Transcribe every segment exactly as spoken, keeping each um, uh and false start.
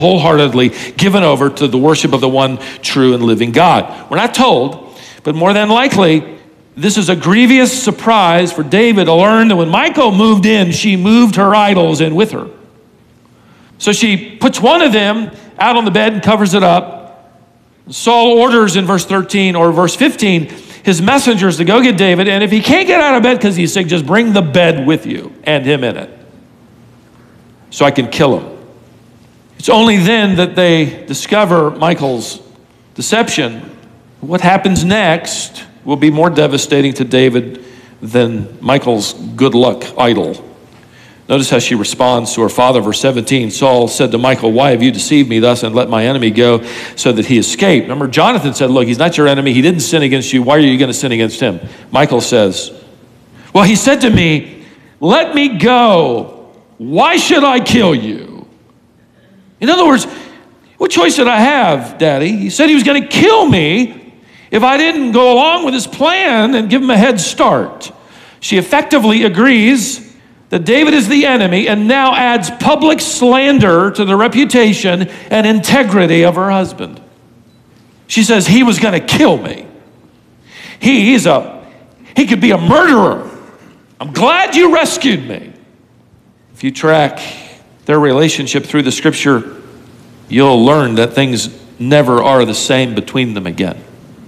wholeheartedly given over to the worship of the one true and living God. We're not told, but more than likely, this is a grievous surprise for David to learn that when Michal moved in, she moved her idols in with her. So she puts one of them out on the bed and covers it up. Saul orders in verse thirteen or verse fifteen his messengers to go get David, and if he can't get out of bed because he's sick, just bring the bed with you and him in it so I can kill him. It's only then that they discover Michal's deception. What happens next will be more devastating to David than Michal's good luck idol. Notice how she responds to her father. Verse seventeen, Saul said to Michal, why have you deceived me thus and let my enemy go so that he escaped? Remember, Jonathan said, look, he's not your enemy. He didn't sin against you. Why are you going to sin against him? Michal says, well, he said to me, let me go. Why should I kill you? In other words, what choice did I have, Daddy? He said he was going to kill me if I didn't go along with his plan and give him a head start. She effectively agrees that David is the enemy and now adds public slander to the reputation and integrity of her husband. She says he was going to kill me. He, he's a, he could be a murderer. I'm glad you rescued me. If you track their relationship through the scripture, you'll learn that things never are the same between them again.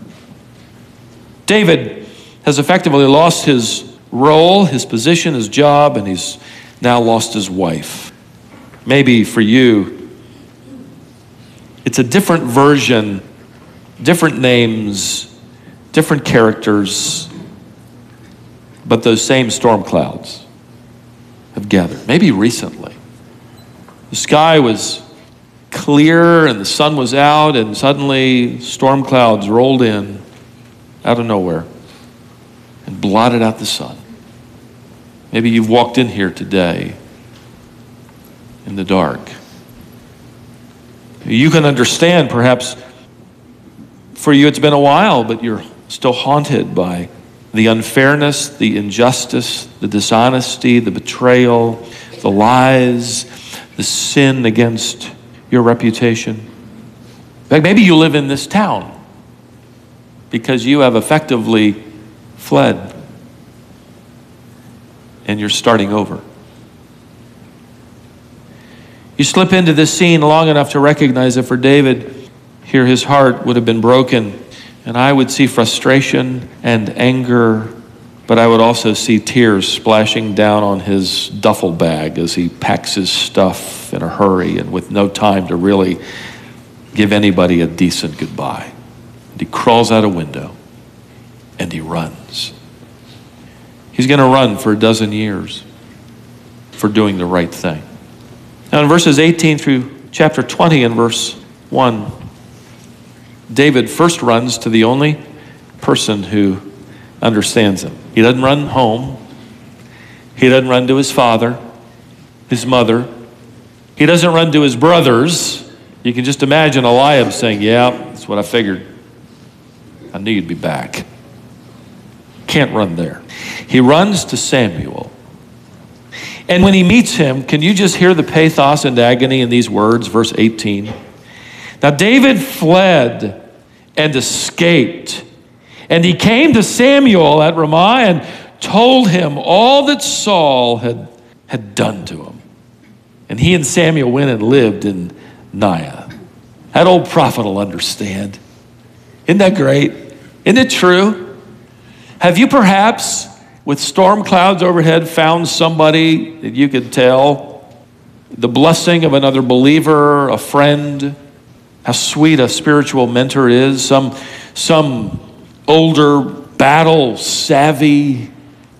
David has effectively lost his role, his position, his job, and he's now lost his wife. Maybe for you, it's a different version, different names, different characters, but those same storm clouds have gathered. Maybe recently. The sky was clear and the sun was out, and suddenly storm clouds rolled in out of nowhere and blotted out the sun. Maybe you've walked in here today in the dark. You can understand, perhaps for you it's been a while, but you're still haunted by the unfairness, the injustice, the dishonesty, the betrayal, the lies, the sin against your reputation. In fact, maybe you live in this town because you have effectively fled and you're starting over. You slip into this scene long enough to recognize that for David, here his heart would have been broken, and I would see frustration and anger, but I would also see tears splashing down on his duffel bag as he packs his stuff in a hurry and with no time to really give anybody a decent goodbye. And he crawls out a window and he runs. He's going to run for a dozen years for doing the right thing. Now in verses eighteen through chapter twenty and verse one, David first runs to the only person who understands him. He doesn't run home. He doesn't run to his father, his mother. He doesn't run to his brothers. You can just imagine Eliab saying, yeah, that's what I figured. I knew you'd be back. Can't run there. He runs to Samuel. And when he meets him, can you just hear the pathos and agony in these words, verse eighteen? Now David fled and escaped, and he came to Samuel at Ramah and told him all that Saul had, had done to him. And he and Samuel went and lived in Niah. That old prophet will understand. Isn't that great? Isn't it true? Have you perhaps, with storm clouds overhead, found somebody that you could tell the blessing of another believer, a friend, how sweet a spiritual mentor is, some, some older, battle-savvy,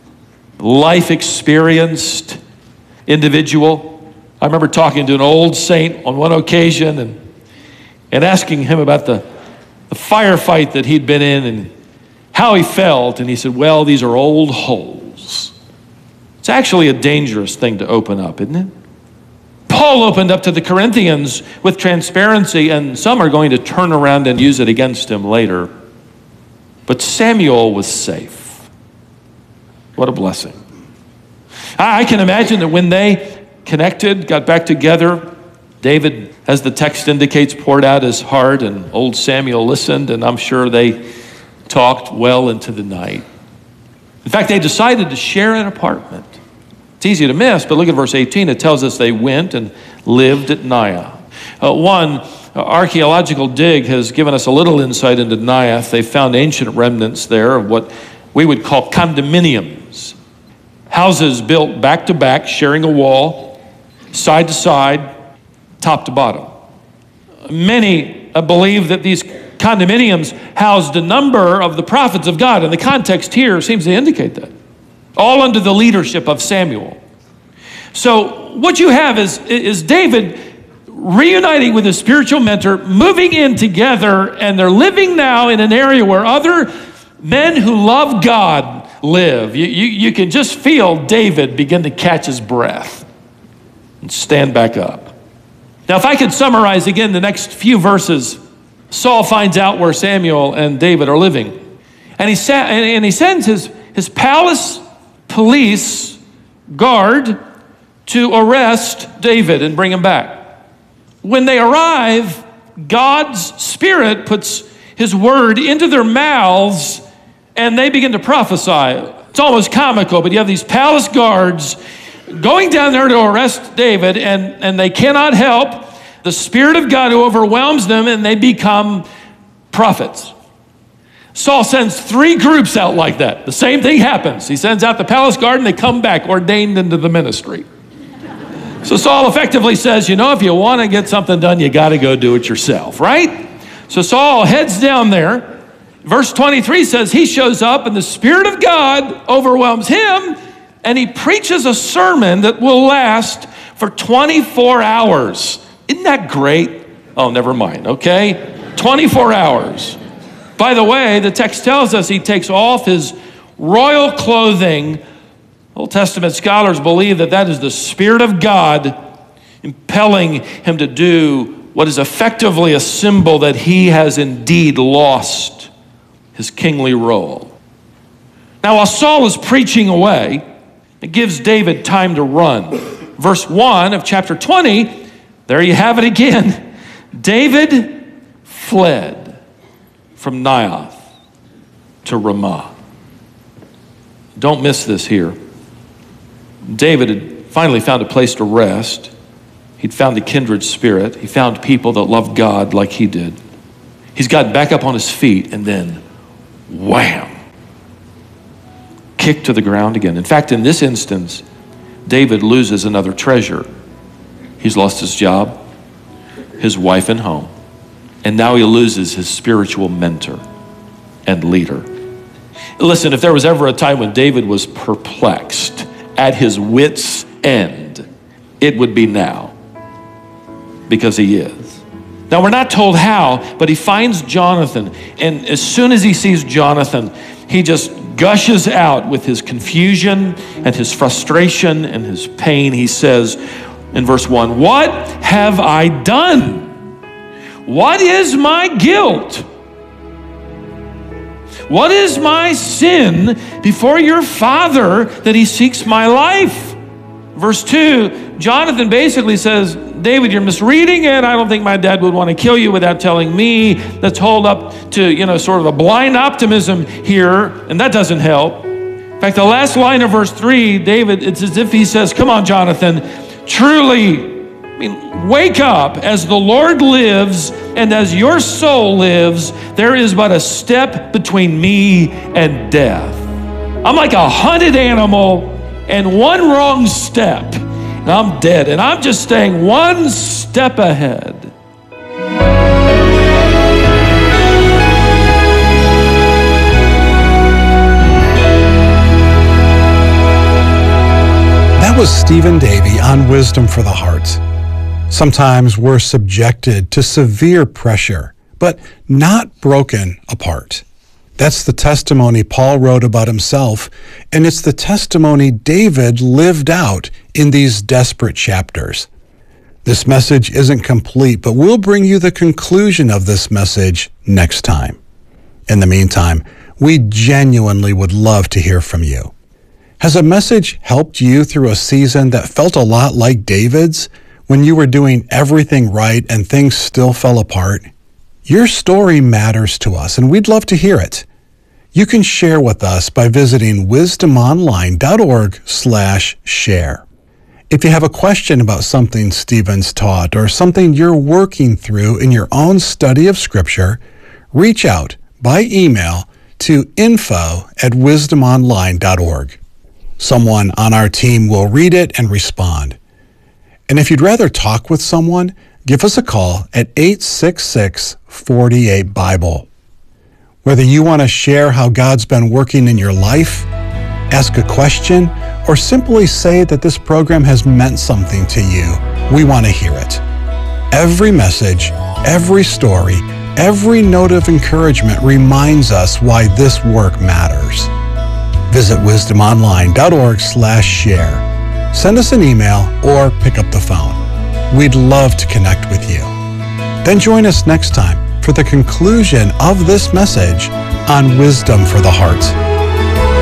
life-experienced individual? I remember talking to an old saint on one occasion and, and asking him about the, the firefight that he'd been in and how he felt, and he said, well, these are old holes. It's actually a dangerous thing to open up, isn't it? Paul opened up to the Corinthians with transparency, and some are going to turn around and use it against him later. But Samuel was safe. What a blessing. I can imagine that when they connected, got back together, David, as the text indicates, poured out his heart, and old Samuel listened, and I'm sure they talked well into the night. In fact, they decided to share an apartment. It's easy to miss, but look at verse eighteen. It tells us they went and lived at Naioth. Uh, one archaeological dig has given us a little insight into Naioth. They found ancient remnants there of what we would call condominiums. Houses built back to back, sharing a wall, side to side, top to bottom. Many uh, believe that these condominiums housed a number of the prophets of God, and the context here seems to indicate that. All under the leadership of Samuel. So what you have is, is David reuniting with his spiritual mentor, moving in together, and they're living now in an area where other men who love God live. You, you, you can just feel David begin to catch his breath and stand back up. Now, if I could summarize again the next few verses, Saul finds out where Samuel and David are living. And he, sa- and he sends his, his palace police guard to arrest David and bring him back. When they arrive, God's Spirit puts his word into their mouths and they begin to prophesy. It's almost comical, but you have these palace guards going down there to arrest David, and, and they cannot help the Spirit of God who overwhelms them, and they become prophets. Saul sends three groups out like that. The same thing happens. He sends out the palace guard, and they come back ordained into the ministry. So Saul effectively says, you know, if you want to get something done, you got to go do it yourself, right? So Saul heads down there. Verse twenty-three says he shows up and the Spirit of God overwhelms him, and he preaches a sermon that will last for twenty-four hours. Isn't that great? Oh, never mind, okay? twenty-four hours. By the way, the text tells us he takes off his royal clothing. Old Testament scholars believe that that is the Spirit of God impelling him to do what is effectively a symbol that he has indeed lost his kingly role. Now, while Saul is preaching away, it gives David time to run. Verse one of chapter twenty, there you have it again. David fled from Naioth to Ramah. Don't miss this here. David had finally found a place to rest. He'd found a kindred spirit. He found people that loved God like he did. He's gotten back up on his feet, and then wham, kicked to the ground again. In fact, in this instance, David loses another treasure. He's lost his job, his wife and home, and now he loses his spiritual mentor and leader. Listen, if there was ever a time when David was perplexed, at his wit's end, it would be now, because he is. Now, we're not told how, but he finds Jonathan, and as soon as he sees Jonathan, he just gushes out with his confusion and his frustration and his pain. He says in verse one, "What have I done? What is my guilt? What is my sin before your father that he seeks my life?" Verse two, Jonathan basically says, David, you're misreading it. I don't think my dad would want to kill you without telling me. Let's hold up to, you know, sort of a blind optimism here, and that doesn't help. In fact, the last line of verse three, David, it's as if he says, come on, Jonathan, truly, I mean, wake up. As the Lord lives and as your soul lives, there is but a step between me and death. I'm like a hunted animal, and one wrong step, and I'm dead. And I'm just staying one step ahead. That was Stephen Davey on Wisdom for the Heart. Sometimes we're subjected to severe pressure, but not broken apart. That's the testimony Paul wrote about himself, and it's the testimony David lived out in these desperate chapters. This message isn't complete, but we'll bring you the conclusion of this message next time. In the meantime, we genuinely would love to hear from you. Has a message helped you through a season that felt a lot like David's? when you were doing everything right and things still fell apart? Your story matters to us, and we'd love to hear it. You can share with us by visiting wisdomonline.org slash share. If you have a question about something Stephen's taught or something you're working through in your own study of Scripture, reach out by email to info at wisdomonline dot org. Someone on our team will read it and respond. And if you'd rather talk with someone, give us a call at eight six six, four eight, Bible. Whether you want to share how God's been working in your life, ask a question, or simply say that this program has meant something to you, we want to hear it. Every message, every story, every note of encouragement reminds us why this work matters. Visit wisdomonline.org slash share. Send us an email or pick up the phone. We'd love to connect with you. Then join us next time for the conclusion of this message on Wisdom for the Heart.